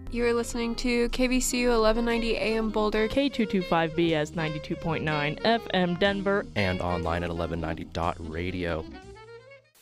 You are listening to KVCU 1190 AM Boulder, K225BS 92.9 FM Denver, and online at 1190.radio.